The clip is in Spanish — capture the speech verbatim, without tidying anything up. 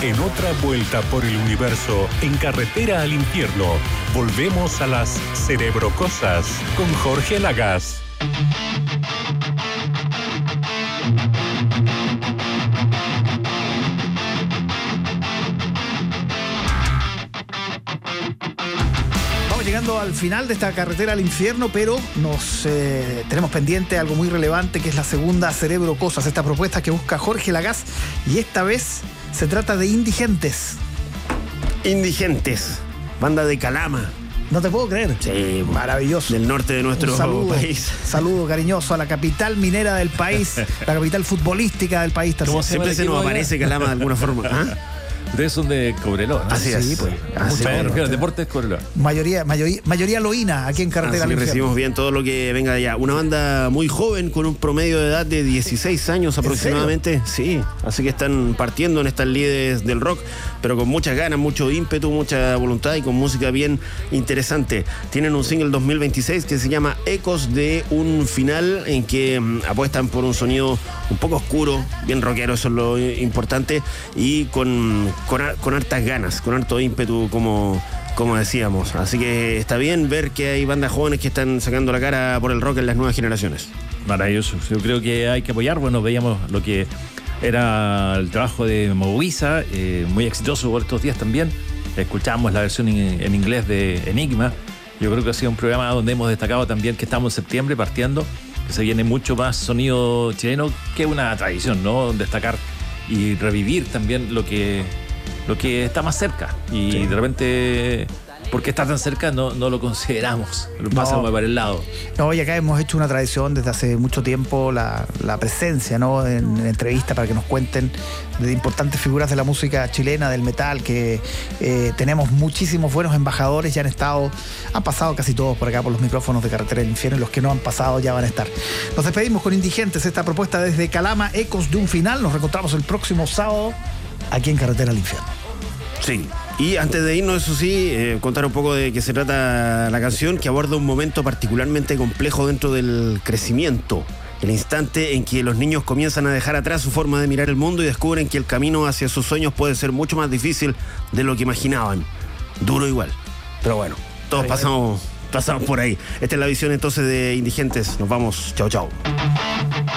En otra vuelta por el universo, en carretera al infierno, volvemos a las cerebrocosas con Jorge Lagas. Llegando al final de esta carretera al infierno, pero nos eh, tenemos pendiente algo muy relevante, que es la segunda Cerebro Cosas, esta propuesta que busca Jorge Lagas, y esta vez se trata de Indigentes. Indigentes, banda de Calama. No te puedo creer. Sí, maravilloso. Del norte de nuestro saludo, país. Saludo cariñoso a la capital minera del país, la capital futbolística del país. Como siempre se nos aparece Calama de alguna forma. ¿Ah? Ustedes son de Cobreloa, ¿no? Así es. Sí, pues, así me refiero al deporte es Cobreloa. Mayoría, mayoría, mayoría loína aquí en Carretera al Infierno. Recibimos bien todo lo que venga de allá. Una banda muy joven, con un promedio de edad de dieciséis años aproximadamente. Sí, así que están partiendo en estas lides del rock, pero con muchas ganas, mucho ímpetu, mucha voluntad y con música bien interesante. Tienen un single dos mil veintiséis que se llama Ecos de un final, en que um, apuestan por un sonido un poco oscuro, bien rockero, eso es lo importante, y con Con, con hartas ganas, con harto ímpetu, como, como decíamos. Así que está bien ver que hay bandas jóvenes que están sacando la cara por el rock en las nuevas generaciones. Maravilloso. Yo creo que hay que apoyar. Bueno, veíamos lo que era el trabajo de Movisa, eh, muy exitoso por estos días también. Escuchamos la versión en, en inglés de Enigma. Yo creo que ha sido un programa donde hemos destacado también que estamos en septiembre partiendo, que se viene mucho más sonido chileno, que una tradición, ¿no? Destacar y revivir también lo que lo que está más cerca, y sí, de repente, porque está tan cerca, no, no lo consideramos, lo pasamos no. para el lado. No, y acá hemos hecho una tradición desde hace mucho tiempo, la, la presencia, ¿no?, en, en entrevistas para que nos cuenten de importantes figuras de la música chilena, del metal, que eh, tenemos muchísimos buenos embajadores, ya han estado, han pasado casi todos por acá por los micrófonos de Carretera del Infierno, y los que no han pasado ya van a estar. Nos despedimos con Indigentes, esta propuesta desde Calama, Ecos de un final. Nos reencontramos el próximo sábado aquí en Carretera al Infierno. Sí, y antes de irnos, eso sí, eh, contar un poco de qué se trata la canción, que aborda un momento particularmente complejo dentro del crecimiento. El instante en que los niños comienzan a dejar atrás su forma de mirar el mundo y descubren que el camino hacia sus sueños puede ser mucho más difícil de lo que imaginaban. Duro igual, pero bueno, todos pasamos, pasamos por ahí. Esta es la visión entonces de Indigentes. Nos vamos, chao, chao.